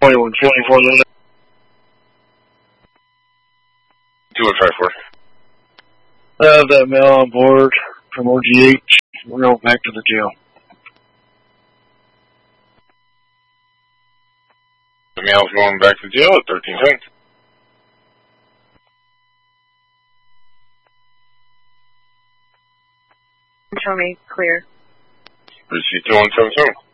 2154. 2154. I have that male on board from OGH. We're going back to the jail. The male's going back to jail at 1310. Show me clear. Receipt 2177.